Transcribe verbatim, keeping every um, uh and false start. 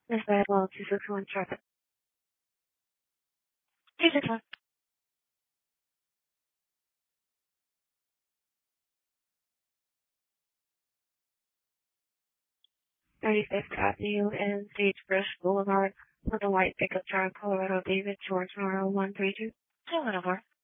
Is that well two six one traffic? two six one. thirty-fifth Avenue and Sagebrush Boulevard with a white pickup truck, Colorado David George Noro one three two. Two one four.